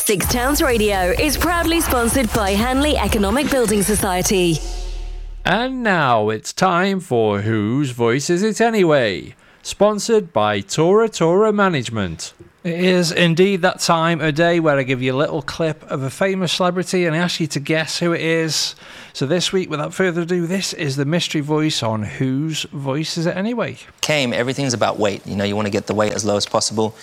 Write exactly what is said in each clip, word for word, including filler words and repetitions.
Six Towns Radio is proudly sponsored by Hanley Economic Building Society. And now it's time for Whose Voice Is It Anyway? Sponsored by Tora Tora Management. It is indeed that time of day where I give you a little clip of a famous celebrity and I ask you to guess who it is. So this week, without further ado, this is the mystery voice on Whose Voice Is It Anyway? Came, everything's about weight. You know, you want to get the weight as low as possible.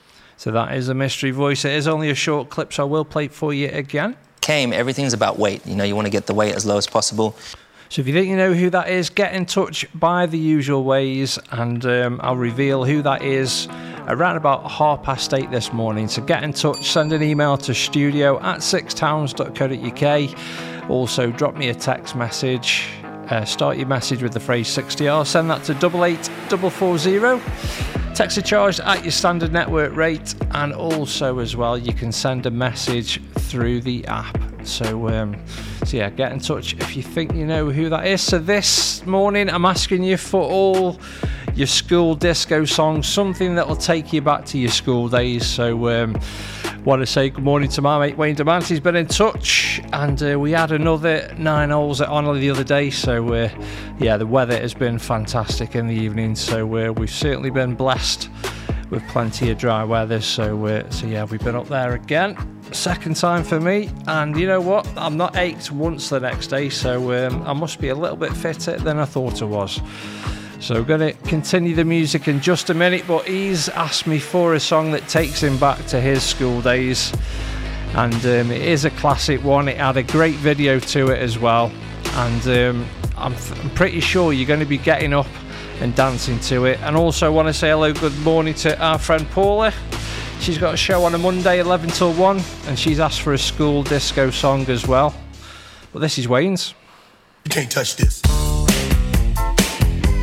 So that is a mystery voice. It is only a short clip, so I will play it for you again. Came, everything's about weight. You know, you want to get the weight as low as possible. So if you think you know who that is, get in touch by the usual ways and um, I'll reveal who that is around about half past eight this morning. So get in touch, send an email to studio at sixtowns dot co dot uk. Also drop me a text message. Uh, start your message with the phrase sixty R. Send that to double eight double four zero. Text are charged at your standard network rate, and also as well you can send a message through the app. So, um, so yeah, get in touch if you think you know who that is. So this morning I'm asking you for all your school disco songs, something that will take you back to your school days. So um, want to say good morning to my mate Wayne Demant. He's been in touch, and uh, we had another nine holes at Onley the other day. So uh, yeah, the weather has been fantastic in the evening. So uh, we've certainly been blessed with plenty of dry weather. So uh, so yeah, we've been up there again. Second time for me, and you know what? I'm not ached once the next day, so um, I must be a little bit fitter than I thought I was. So we're going to continue the music in just a minute, but he's asked me for a song that takes him back to his school days, and um, it is a classic one. It had a great video to it as well, and um, I'm, I'm pretty sure you're going to be getting up and dancing to it. And also want to say hello, good morning to our friend Paula. She's got a show on a Monday, eleven till one, and she's asked for a school disco song as well. But this is Wayne's. You can't touch this.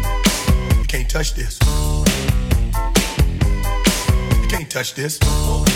You can't touch this. You can't touch this.